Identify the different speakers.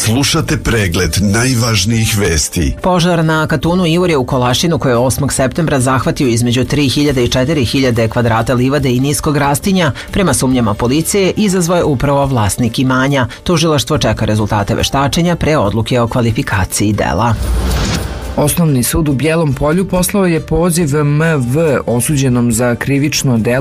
Speaker 1: Slušate pregled najvažnijih vesti.
Speaker 2: Požar na Katunu Ivor je u Kolašinu koji je 8. septembra zahvatio između 3000 i 4000 kvadrata livade i niskog rastinja. Prema sumnjama policije izazvao je upravo vlasnik imanja. Tužilaštvo čeka rezultate veštačenja pre odluke o kvalifikaciji dela.
Speaker 3: Osnovni sud u Bijelom Polju poslao je poziv MV osuđenom za krivično delo